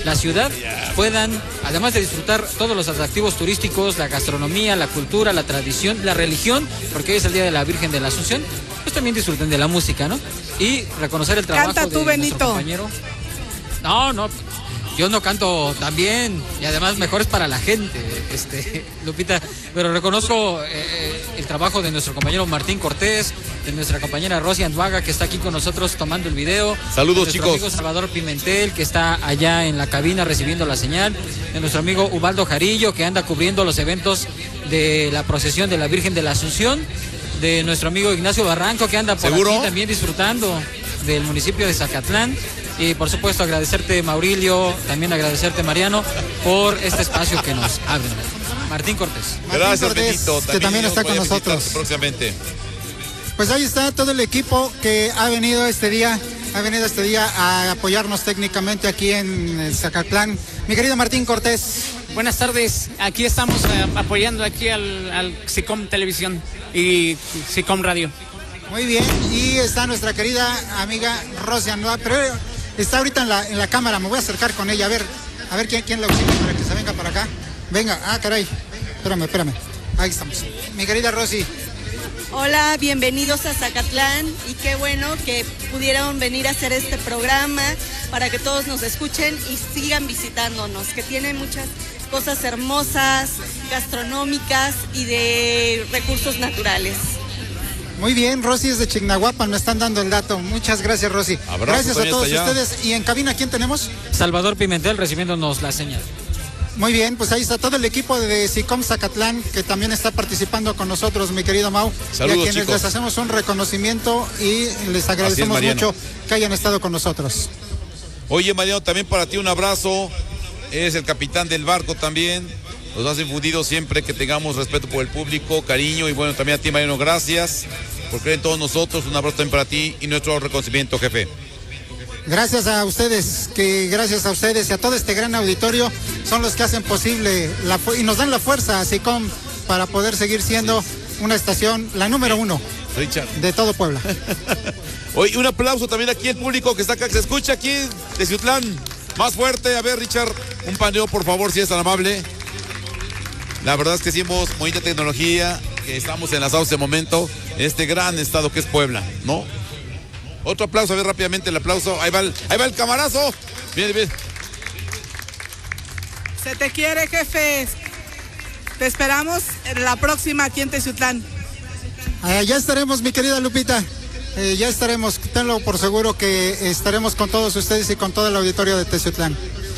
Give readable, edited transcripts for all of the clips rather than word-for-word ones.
la ciudad, puedan, además de disfrutar todos los atractivos turísticos, la gastronomía, la cultura, la tradición, la religión, porque hoy es el Día de la Virgen de la Asunción, pues también disfruten de la música, ¿no? Y reconocer el trabajo Canta tú, de Benito. nuestro compañero. No, yo no canto tan bien y además mejor es para la gente, Lupita, pero reconozco el trabajo de nuestro compañero Martín Cortés, de nuestra compañera Rosy Anduaga, que está aquí con nosotros tomando el video. Saludos, de nuestro chicos. amigo Salvador Pimentel, que está allá en la cabina recibiendo la señal, de nuestro amigo Ubaldo Jarillo, que anda cubriendo los eventos de la procesión de la Virgen de la Asunción, de nuestro amigo Ignacio Barranco, que anda por ¿Seguro? aquí también disfrutando del municipio de Zacatlán. Y por supuesto agradecerte, Maurilio, también agradecerte, Mariano, por este espacio que nos abren. Martín Cortés. Gracias, Cortés, Benito. que también está con nosotros. Próximamente. Pues ahí está todo el equipo que ha venido este día a apoyarnos técnicamente aquí en Zacatlán. Mi querido Martín Cortés. Buenas tardes, aquí estamos apoyando aquí al SICOM Televisión y SICOM Radio. Muy bien, y está nuestra querida amiga Rosy Anduaga, pero está ahorita en la cámara, me voy a acercar con ella, a ver quién la auxilia para que se venga para acá. Venga, caray, espérame, ahí estamos. Mi querida Rosy. Hola, bienvenidos a Zacatlán y qué bueno que pudieron venir a hacer este programa para que todos nos escuchen y sigan visitándonos, que tiene muchas cosas hermosas, gastronómicas y de recursos naturales. Muy bien, Rosy es de Chignahuapan, me están dando el dato. Muchas gracias, Rosy. Abrazo, gracias a todos hasta allá. ustedes. ¿Y en cabina quién tenemos? Salvador Pimentel recibiéndonos la señal. Muy bien, pues ahí está todo el equipo de SICOM Zacatlán que también está participando con nosotros, mi querido Mau. Saludos, y a quienes chicos. les hacemos un reconocimiento y les agradecemos Mariano. mucho que hayan estado con nosotros. Oye, Mariano, también para ti un abrazo. Eres el capitán del barco también. Nos has infundido siempre que tengamos respeto por el público, cariño, y bueno, también a ti, Mariano, gracias por creer en todos nosotros. Un abrazo también para ti y nuestro reconocimiento, jefe. Gracias a ustedes y a todo este gran auditorio, son los que hacen posible y nos dan la fuerza a SICOM para poder seguir siendo una estación, la número 1 Richard. de todo Puebla. Oye, un aplauso también aquí al público que está acá, que se escucha aquí de Ciutlán. Más fuerte, a ver, Richard, un paneo, por favor, si es tan amable. La verdad es que hicimos bonita tecnología, que estamos enlazados de momento en este gran estado que es Puebla, ¿no? Otro aplauso, a ver rápidamente el aplauso. Ahí va el camarazo. Bien. Se te quiere, jefe. Te esperamos en la próxima aquí en Teciutlán. Ya estaremos, mi querida Lupita. Ya estaremos, tenlo por seguro que estaremos con todos ustedes y con todo el auditorio de Teciutlán.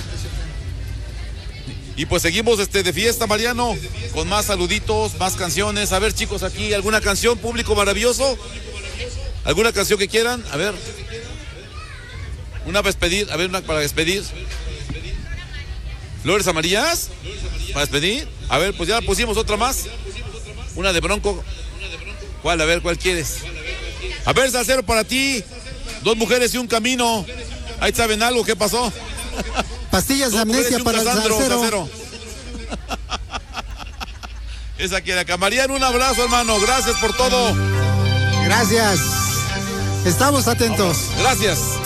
Y pues seguimos de fiesta, Mariano, con más saluditos, más canciones. A ver, chicos, aquí, ¿alguna canción, público maravilloso? ¿Alguna canción que quieran? A ver. Una para despedir. ¿Flores amarillas? ¿Para despedir? A ver, pues ya pusimos otra más. Una de Bronco. ¿Cuál? A ver, ¿cuál quieres? A ver, Salcero, para ti. 2 mujeres y un camino. Ahí saben algo, ¿qué pasó? Pastillas de amnesia para el Salcero. Esa que era acá. Mariano, un abrazo, hermano. Gracias por todo. Gracias. Estamos atentos. Gracias.